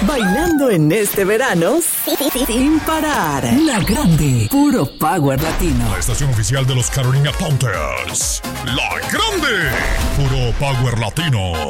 Bailando en este verano sin parar. La Grande, puro power latino. La estación oficial de los Carolina Panthers. La Grande, puro power latino.